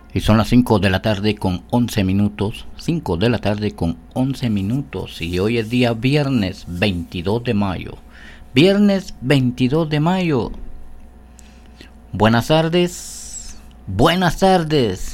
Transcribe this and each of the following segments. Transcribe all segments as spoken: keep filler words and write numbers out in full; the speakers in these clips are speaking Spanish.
Y son las cinco de la tarde con once minutos. cinco de la tarde con once minutos. Y hoy es día viernes veintidós de mayo. Viernes veintidós de mayo. Buenas tardes. Buenas tardes.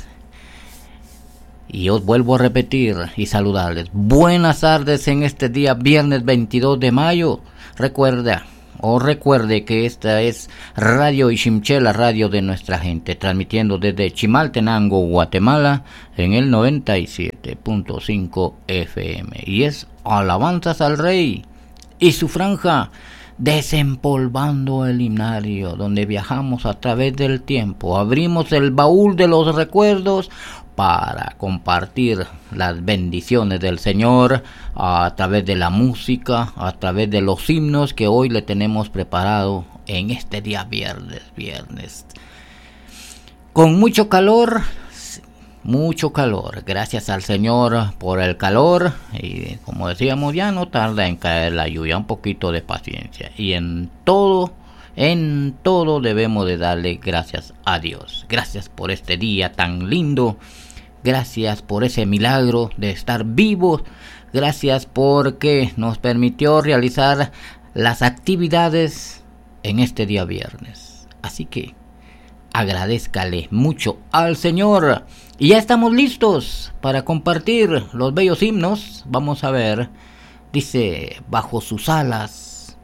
Y os vuelvo a repetir y saludarles. Buenas tardes en este día viernes veintidós de mayo. Recuerda. O recuerde que esta es Radio Iximché, la radio de nuestra gente, transmitiendo desde Chimaltenango, Guatemala, en el noventa y siete punto cinco F M. Y es Alabanzas al Rey y su franja Desempolvando el Himnario, donde viajamos a través del tiempo, abrimos el baúl de los recuerdos para compartir las bendiciones del Señor a través de la música, a través de los himnos que hoy le tenemos preparado en este día viernes, viernes. Con mucho calor, mucho calor. Gracias al Señor por el calor y como decíamos ya no tarda en caer la lluvia, un poquito de paciencia y en todo En todo debemos de darle gracias a Dios. Gracias por este día tan lindo. Gracias por ese milagro de estar vivos. Gracias porque nos permitió realizar las actividades en este día viernes. Así que agradézcale mucho al Señor. Y ya estamos listos para compartir los bellos himnos. Vamos a ver. Dice, bajo sus alas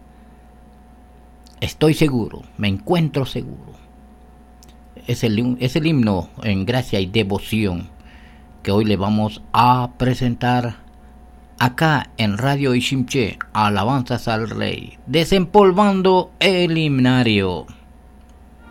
estoy seguro, me encuentro seguro. Es el, es el himno en gracia y devoción que hoy le vamos a presentar acá en Radio Iximché, Alabanzas al Rey, desempolvando el himnario.